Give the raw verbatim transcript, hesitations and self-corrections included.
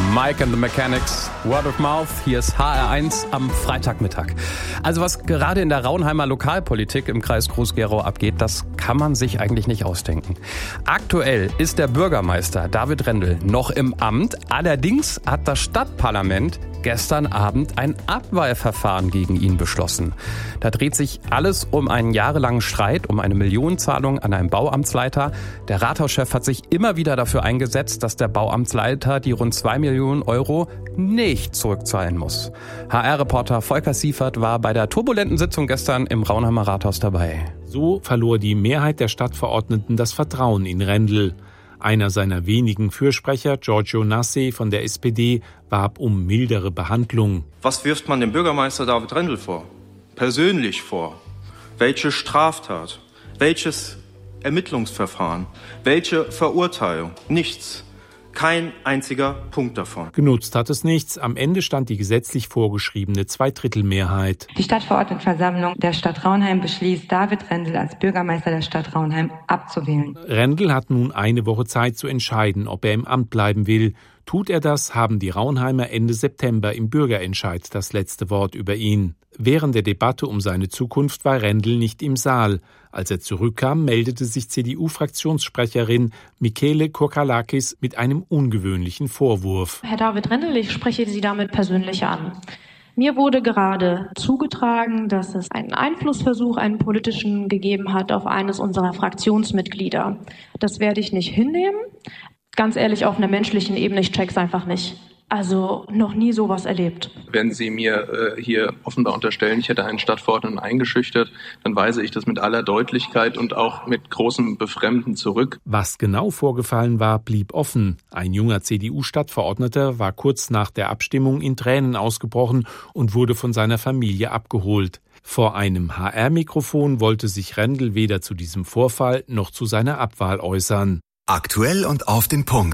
Mike and the Mechanics, Word of Mouth, hier ist H R eins am Freitagmittag. Also was gerade in der Raunheimer Lokalpolitik im Kreis Groß-Gerau abgeht, das kann man sich eigentlich nicht ausdenken. Aktuell ist der Bürgermeister David Rendel noch im Amt, allerdings hat das Stadtparlament gestern Abend ein Abwahlverfahren gegen ihn beschlossen. Da dreht sich alles um einen jahrelangen Streit, um eine Millionenzahlung an einen Bauamtsleiter. Der Rathauschef hat sich immer wieder dafür eingesetzt, dass der Bauamtsleiter die rund zwei Millionen Euro nicht zurückzahlen muss. H R-Reporter Volker Siefert war bei der turbulenten Sitzung gestern im Raunheimer Rathaus dabei. So verlor die Mehrheit der Stadtverordneten das Vertrauen in Rendel. Einer seiner wenigen Fürsprecher, Giorgio Nasse von der S P D, warb um mildere Behandlung. Was wirft man dem Bürgermeister David Rendel vor? Persönlich vor? Welche Straftat? Welches Ermittlungsverfahren? Welche Verurteilung? Nichts. Kein einziger Punkt davon. Genutzt hat es nichts. Am Ende stand die gesetzlich vorgeschriebene Zweidrittelmehrheit. Die Stadtverordnetenversammlung der Stadt Raunheim beschließt, David Rendel als Bürgermeister der Stadt Raunheim abzuwählen. Rendel hat nun eine Woche Zeit zu entscheiden, ob er im Amt bleiben will. Tut er das, haben die Raunheimer Ende September im Bürgerentscheid das letzte Wort über ihn. Während der Debatte um seine Zukunft war Rendel nicht im Saal. Als er zurückkam, meldete sich C D U-Fraktionssprecherin Michele Kokalakis mit einem ungewöhnlichen Vorwurf. Herr David Rendel, ich spreche Sie damit persönlich an. Mir wurde gerade zugetragen, dass es einen Einflussversuch, einen politischen, gegeben hat auf eines unserer Fraktionsmitglieder. Das werde ich nicht hinnehmen. Ganz ehrlich, auf einer menschlichen Ebene, ich check's einfach nicht. Also noch nie sowas erlebt. Wenn Sie mir äh, hier offenbar unterstellen, ich hätte einen Stadtverordneten eingeschüchtert, dann weise ich das mit aller Deutlichkeit und auch mit großem Befremden zurück. Was genau vorgefallen war, blieb offen. Ein junger C D U-Stadtverordneter war kurz nach der Abstimmung in Tränen ausgebrochen und wurde von seiner Familie abgeholt. Vor einem H R-Mikrofon wollte sich Rendel weder zu diesem Vorfall noch zu seiner Abwahl äußern. Aktuell und auf den Punkt.